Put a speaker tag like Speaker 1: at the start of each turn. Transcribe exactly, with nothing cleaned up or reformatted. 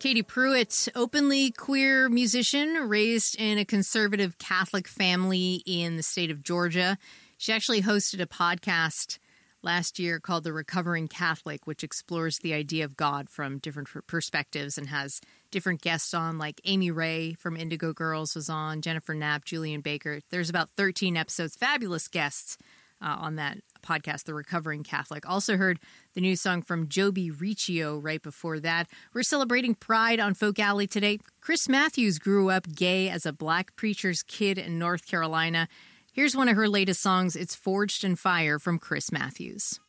Speaker 1: Katie Pruitt, openly queer musician, raised in a conservative Catholic family in the state of Georgia. She actually hosted a podcast last year called The Recovering Catholic, which explores the idea of God from different perspectives and has different guests on, like Amy Ray from Indigo Girls was on, Jennifer Knapp, Julian Baker. There's about thirteen episodes, fabulous guests uh, on that podcast, The Recovering Catholic. Also heard the new song from Joby Riccio right before that. We're celebrating Pride on Folk Alley today. Chris Matthews grew up gay as a black preacher's kid in North Carolina. Here's one of her latest songs, It's Forged in Fire, from Chris Matthews.